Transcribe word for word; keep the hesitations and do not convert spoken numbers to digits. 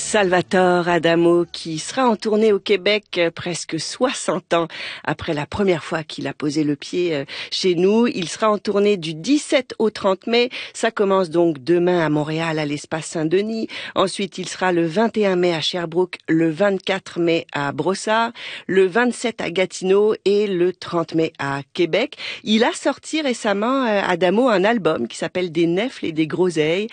Salvatore Adamo qui sera en tournée au Québec presque soixante ans après la première fois qu'il a posé le pied chez nous. Il sera en tournée du dix-sept au trente mai. Ça commence donc demain à Montréal à l'Espace Saint-Denis. Ensuite, il sera le vingt et un mai à Sherbrooke, le vingt-quatre mai à Brossard, le vingt-sept à Gatineau et le trente mai à Québec. Il a sorti récemment, Adamo, un album qui s'appelle Des Nèfles et des Groseilles.